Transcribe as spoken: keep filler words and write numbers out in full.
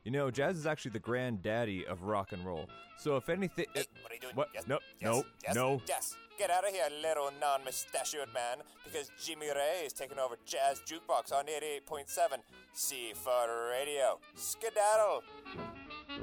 You know, jazz is actually the granddaddy of rock and roll. So if anything... Hey, what are you doing? What? Yes, No, yes, no, yes, no. Yes, get out of here, little non-mustachioed man, because Jimmy Ray is taking over Jazz Jukebox on eighty-eight point seven C four Radio. Skedaddle!